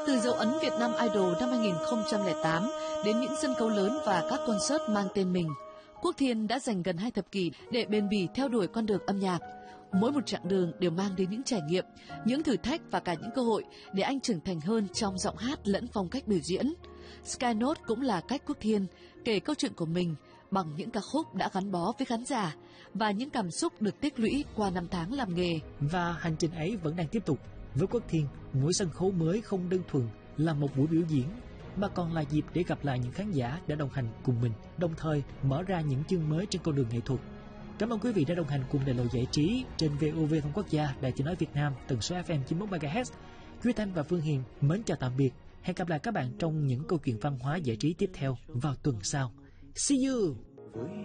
Từ dấu ấn Việt Nam Idol năm 2008 đến những sân khấu lớn và các concert mang tên mình, Quốc Thiên đã dành gần 2 thập kỷ để bền bỉ theo đuổi con đường âm nhạc. Mỗi một chặng đường đều mang đến những trải nghiệm, những thử thách và cả những cơ hội để anh trưởng thành hơn trong giọng hát lẫn phong cách biểu diễn. Skynote cũng là cách Quốc Thiên kể câu chuyện của mình bằng những ca khúc đã gắn bó với khán giả và những cảm xúc được tích lũy qua năm tháng làm nghề. Và hành trình ấy vẫn đang tiếp tục. Với Quốc Thiên, mỗi sân khấu mới không đơn thuần là một buổi biểu diễn, mà còn là dịp để gặp lại những khán giả đã đồng hành cùng mình, đồng thời mở ra những chương mới trên con đường nghệ thuật. Cảm ơn quý vị đã đồng hành cùng Đại lộ Giải trí trên VOV Thông Quốc Gia, Đài Tiếng nói Việt Nam, tần số FM 91 MHz. Duy Thanh và Phương Hiền mến chào tạm biệt. Hẹn gặp lại các bạn trong những câu chuyện văn hóa giải trí tiếp theo vào tuần sau. See you.